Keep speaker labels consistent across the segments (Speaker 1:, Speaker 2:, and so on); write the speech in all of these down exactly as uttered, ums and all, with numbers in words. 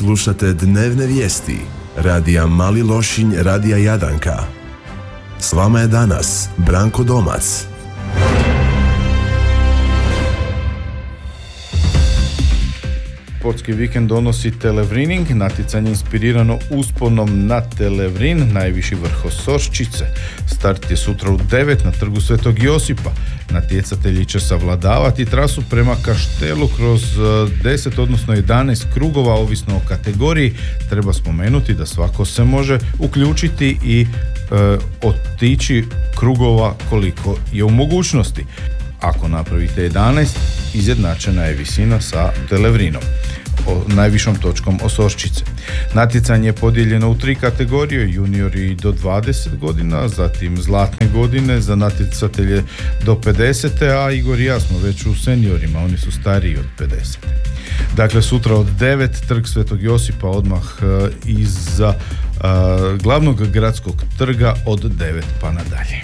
Speaker 1: Slušate dnevne vijesti radija Mali Lošinj, radija Jadranka. S vama je danas Branko Domac.
Speaker 2: Sportski vikend donosi Televrining, natjecanje inspirirano usponom na Televrin, najviši vrh Osorščice. Start je sutra u devet na trgu Svetog Josipa. Natjecatelji će savladavati trasu prema Kaštelu kroz deset, odnosno jedanaest krugova, ovisno o kategoriji. Treba spomenuti da svako se može uključiti i e, otići krugova koliko je u mogućnosti. Ako napravite jedanaest, izjednačena je visina sa Televrinom, o najvišom točkom Osorščice. Natjecanje je podijeljeno u tri kategorije: juniori do dvadeset godina, zatim zlatne godine za natjecatelje do pedeset, a Igor i ja smo već u seniorima, oni su stariji od pedeset. Dakle, sutra od devet, trg Svetog Josipa, odmah uh, iza uh, glavnog gradskog trga od devet pa nadalje.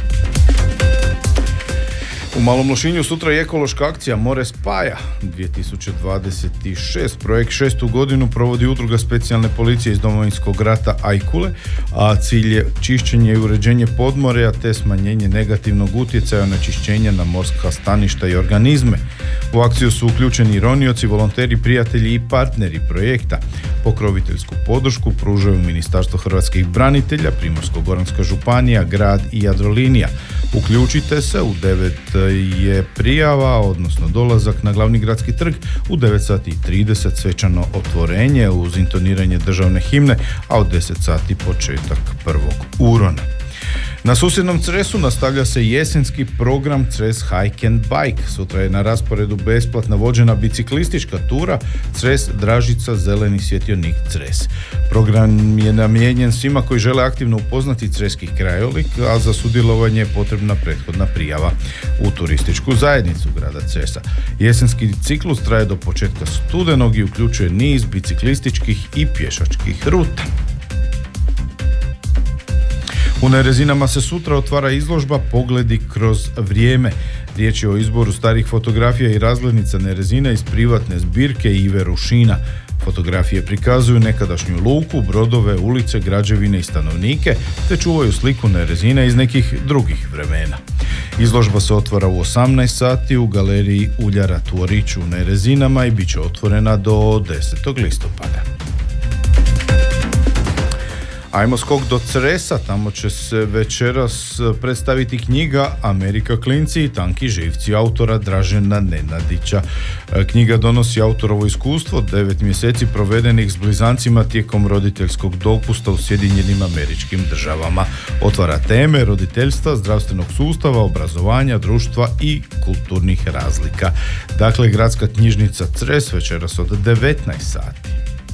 Speaker 2: U Malom Lošinju sutra je ekološka akcija More spaja dvije tisuće dvadeset šest. Projekt šestu godinu provodi udruga specijalne policije iz Domovinskog rata Ajkule, a cilj je čišćenje i uređenje podmorja te smanjenje negativnog utjecaja onečišćenja na morska staništa i organizme. U akciju su uključeni ronioci, volonteri, prijatelji i partneri projekta. Pokroviteljsku podršku pružaju Ministarstvo hrvatskih branitelja, Primorsko-goranska županija, grad i Jadrolinija. Uključite se, u devet je prijava, odnosno dolazak na glavni gradski trg, u devet sati i trideset svečano otvorenje uz intoniranje državne himne, a od deset sati početak prvog urona. Na susjednom Cresu nastavlja se jesenski program Cres Hike and Bike. Sutra je na rasporedu besplatna vođena biciklistička tura Cres Dražica Zeleni svjetionik Cres. Program je namijenjen svima koji žele aktivno upoznati creski krajolik, a za sudjelovanje je potrebna prethodna prijava u turističku zajednicu grada Cresa. Jesenski ciklus traje do početka studenog i uključuje niz biciklističkih i pješačkih ruta. U Nerezinama se sutra otvara izložba Pogledi kroz vrijeme. Riječ je o izboru starih fotografija i razglednica Nerezina iz privatne zbirke Ive Rušina. Fotografije prikazuju nekadašnju luku, brodove, ulice, građevine i stanovnike, te čuvaju sliku Nerezina iz nekih drugih vremena. Izložba se otvara u osamnaest sati u galeriji Uljara Tvorić u Nerezinama i bit će otvorena do desetog listopada. Ajmo skok do Cresa, tamo će se večeras predstaviti knjiga Amerika klinci i tanki živci autora Dražena Nenadića. Knjiga donosi autorovo iskustvo devet mjeseci provedenih s blizancima tijekom roditeljskog dopusta u Sjedinjenim Američkim Državama. Otvara teme roditeljstva, zdravstvenog sustava, obrazovanja, društva i kulturnih razlika. Dakle, gradska knjižnica Cres večeras od devetnaest sati.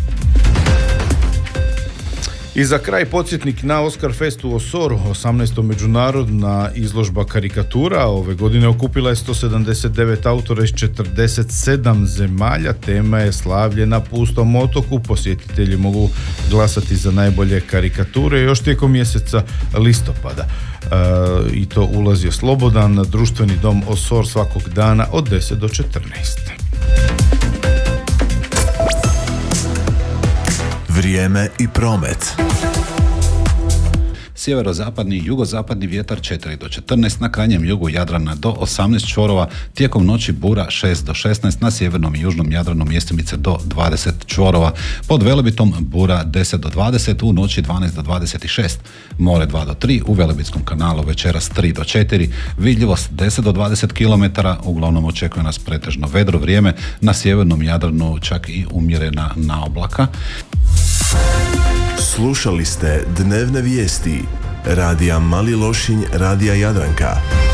Speaker 2: I za kraj podsjetnik na Oscar Fest u Osoru, osamnaesta međunarodna izložba karikatura. Ove godine okupila je sto sedamdeset devet autora iz četrdeset sedam zemalja. Tema je slavlje na pustom otoku. Posjetitelji mogu glasati za najbolje karikature još tijekom mjeseca listopada. E, I to ulaz je slobodan. Društveni dom Osor svakog dana od deset do četrnaest.
Speaker 1: Vrijeme i promet.
Speaker 3: Sjeverozapadni i jugozapadni vjetar četiri do četrnaest, na krajnjem jugu Jadrana do osamnaest čvorova, tijekom noći bura šest do šesnaest, na sjevernom i južnom Jadranu mjestimice do dvadeset čvorova. Pod Velebitom bura deset do dvadeset, u noći dvanaest do dvadeset šest, more dva do tri, u Velebitskom kanalu večeras tri do četiri, vidljivost deset do dvadeset kilometara, uglavnom očekuje nas pretežno vedro vrijeme, na sjevernom Jadranu čak i umjerena naoblaka.
Speaker 1: Slušali ste dnevne vijesti radija Mali Lošinj, radija Jadranka.